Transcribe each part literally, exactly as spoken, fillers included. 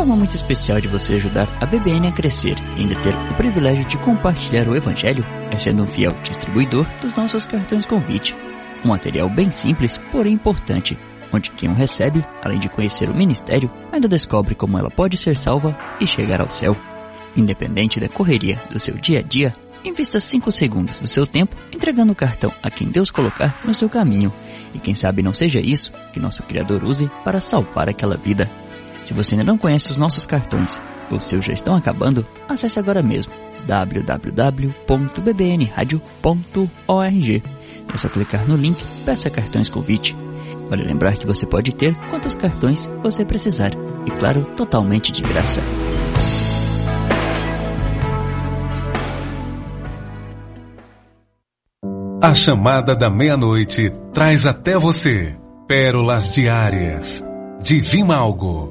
forma muito especial de você ajudar a B B N a crescer e ainda ter o privilégio de compartilhar o Evangelho é sendo um fiel distribuidor dos nossos cartões convite. Um material bem simples, porém importante, onde quem o recebe, além de conhecer o ministério, ainda descobre como ela pode ser salva e chegar ao céu. Independente da correria do seu dia a dia, invista cinco segundos do seu tempo entregando o cartão a quem Deus colocar no seu caminho. E quem sabe não seja isso que nosso Criador use para salvar aquela vida. Se você ainda não conhece os nossos cartões, ou os seus já estão acabando, acesse agora mesmo w w w ponto b b n radio ponto org. É só clicar no link Peça Cartões Convite. Vale lembrar que você pode ter quantos cartões você precisar, e claro, totalmente de graça. A chamada da meia-noite traz até você pérolas diárias de Vimalgo.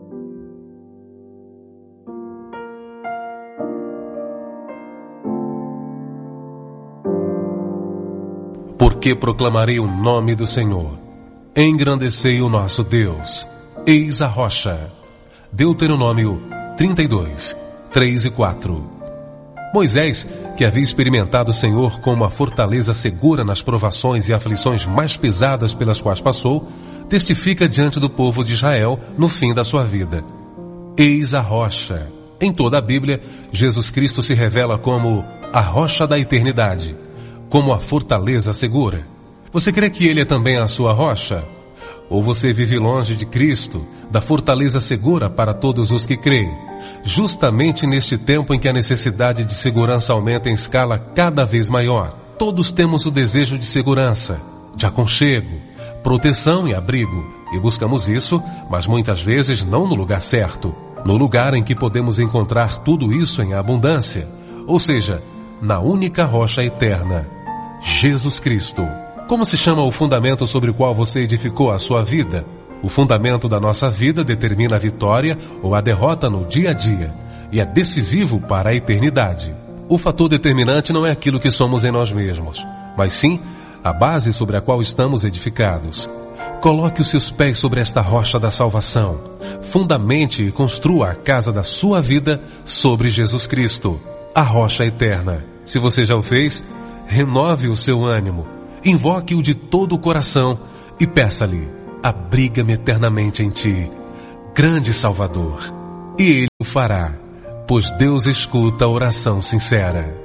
Porque proclamarei o nome do Senhor, engrandecei o nosso Deus, eis a rocha. Deuteronômio trinta e dois, três e quatro. Moisés, que havia experimentado o Senhor como uma fortaleza segura nas provações e aflições mais pesadas pelas quais passou, testifica diante do povo de Israel no fim da sua vida. Eis a rocha. Em toda a Bíblia, Jesus Cristo se revela como a rocha da eternidade, como a fortaleza segura. Você crê que Ele é também a sua rocha? Ou você vive longe de Cristo, da fortaleza segura para todos os que creem? Justamente neste tempo em que a necessidade de segurança aumenta em escala cada vez maior, todos temos o desejo de segurança, de aconchego, proteção e abrigo, e buscamos isso, mas muitas vezes não no lugar certo, no lugar em que podemos encontrar tudo isso em abundância, ou seja, na única rocha eterna, Jesus Cristo. Como se chama o fundamento sobre o qual você edificou a sua vida? O fundamento da nossa vida determina a vitória ou a derrota no dia a dia e é decisivo para a eternidade. O fator determinante não é aquilo que somos em nós mesmos, mas sim a base sobre a qual estamos edificados. Coloque os seus pés sobre esta rocha da salvação. Fundamente e construa a casa da sua vida sobre Jesus Cristo, a rocha eterna. Se você já o fez, renove o seu ânimo, invoque-o de todo o coração e peça-lhe: abriga-me eternamente em ti, grande Salvador. E Ele o fará, pois Deus escuta a oração sincera.